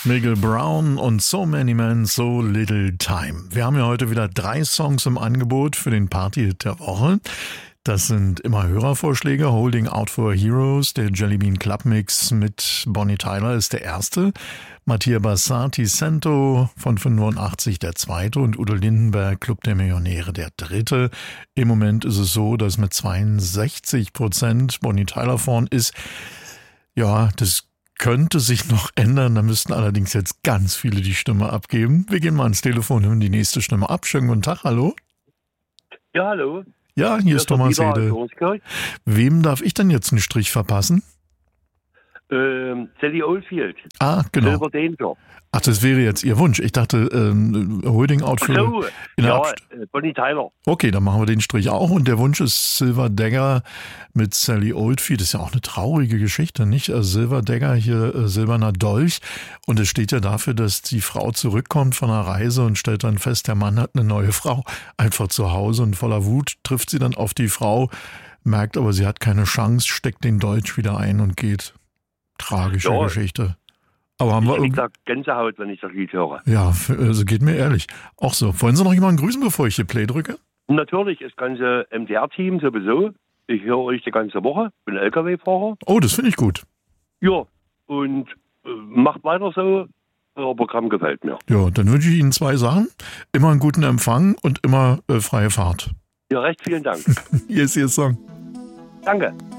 Miguel Brown und So Many Men, So Little Time. Wir haben ja heute wieder 3 Songs im Angebot für den Party-Hit der Woche. Das sind immer Hörervorschläge. Holding Out for Heroes, der Jellybean Club Mix mit Bonnie Tyler ist der erste. Mattia Bassati Cento von 85 der zweite und Udo Lindenberg Club der Millionäre der dritte. Im Moment ist es so, dass mit 62% Bonnie Tyler vorn ist. Ja, das könnte sich noch ändern, da müssten allerdings jetzt ganz viele die Stimme abgeben. Wir gehen mal ans Telefon, hören die nächste Stimme ab. Schönen guten Tag, hallo? Ja, hallo. Ja, hier ist Thomas Hede. Wem darf ich denn jetzt einen Strich verpassen? Sally Oldfield. Ah, genau. Silver Danger. Ach, das wäre jetzt Ihr Wunsch. Ich dachte, Holding Out für... So, ja, Bonnie Tyler. Okay, dann machen wir den Strich auch. Und der Wunsch ist Silver Dagger mit Sally Oldfield. Das ist ja auch eine traurige Geschichte, nicht? Also Silver Dagger, hier silberner Dolch. Und es steht ja dafür, dass die Frau zurückkommt von einer Reise und stellt dann fest, der Mann hat eine neue Frau einfach zu Hause. Und voller Wut trifft sie dann auf die Frau, merkt aber, sie hat keine Chance, steckt den Dolch wieder ein und geht. Tragische Geschichte. Aber haben wir irgendwie Gänsehaut, wenn ich das Lied höre. Ja, also geht mir ehrlich. Auch so. Wollen Sie noch jemanden grüßen, bevor ich hier Play drücke? Natürlich, das ganze MDR-Team sowieso. Ich höre euch die ganze Woche. Bin LKW-Fahrer. Oh, das finde ich gut. Ja, und macht weiter so. Euer Programm gefällt mir. Ja, dann wünsche ich Ihnen 2 Sachen. Immer einen guten Empfang und immer freie Fahrt. Ja, recht vielen Dank. Hier ist Ihr Song. Danke.